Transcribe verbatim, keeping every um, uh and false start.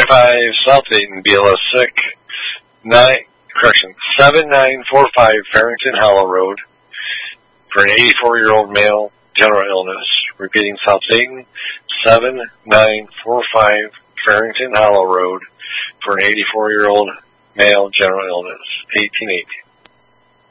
five South Dayton, B L S sick. Nine, correction, seven nine four five Farrington Hollow Road for an eighty-four-year-old male, general illness. Repeating, South Dayton, seven nine four five Farrington Hollow Road for an eighty-four-year-old male, general illness. eighteen eighteen.